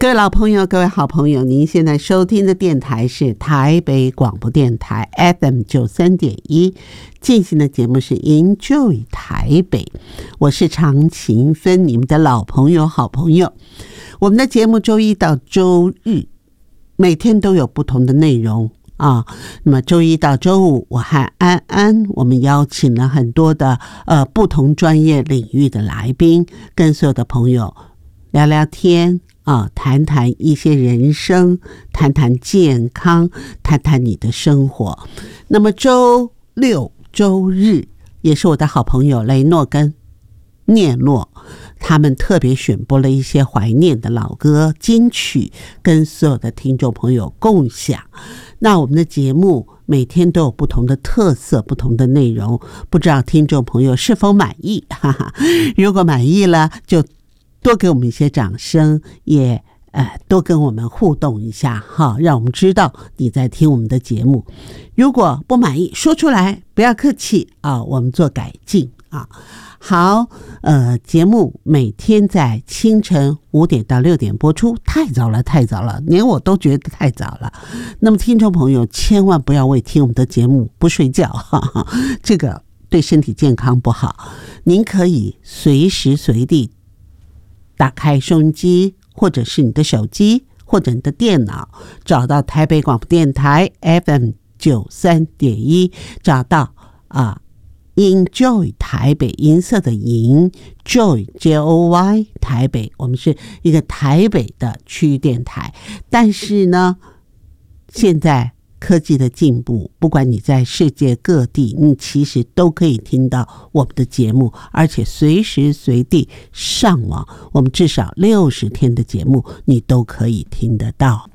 各位老朋友，各位好朋友，您现在收听的电台是台北广播电台 FM93.1， 进行的节目是 Enjoy 台北，我是常勤芬，你们的老朋友好朋友。我们的节目周一到周日每天都有不同的内容啊，那么周一到周五，我和安安，我们邀请了很多的不同专业领域的来宾，跟所有的朋友聊聊天啊，谈谈一些人生，谈谈健康，谈谈你的生活。那么周六周日也是我的好朋友雷诺跟聂诺，他们特别选播了一些怀念的老歌金曲，跟所有的听众朋友共享。那我们的节目每天都有不同的特色，不同的内容，不知道听众朋友是否满意？哈哈，如果满意了，就多给我们一些掌声，也多跟我们互动一下哈，让我们知道你在听我们的节目。如果不满意，说出来，不要客气啊，我们做改进啊。好，节目每天在清晨5点到6点播出，太早了，太早了，连我都觉得太早了。那么听众朋友千万不要为听我们的节目不睡觉，哈哈，这个对身体健康不好。您可以随时随地打开收音机，或者是你的手机，或者你的电脑，找到台北广播电台 FM93.1， 找到Enjoy 台北，银色的银 Joy Joy 台北，我们是一个台北的区域电台。但是呢，现在科技的进步，不管你在世界各地，你其实都可以听到我们的节目，而且随时随地上网，我们至少60天的节目你都可以听得到。